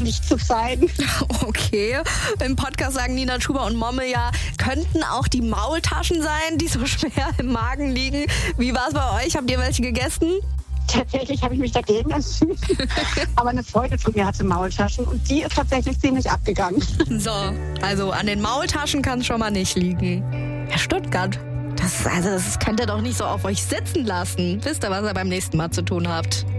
nicht zu zeigen. Okay, im Podcast sagen Nina Chuba und Momme ja, könnten auch die Maultaschen sein, die so schwer im Magen liegen. Wie war es bei euch? Habt ihr welche gegessen? Tatsächlich habe ich mich dagegen entschieden. Aber eine Freundin von mir hatte Maultaschen und die ist tatsächlich ziemlich abgegangen. So, also an den Maultaschen kann es schon mal nicht liegen. Herr Stuttgart, das könnt ihr doch nicht so auf euch sitzen lassen. Wisst ihr, was ihr beim nächsten Mal zu tun habt?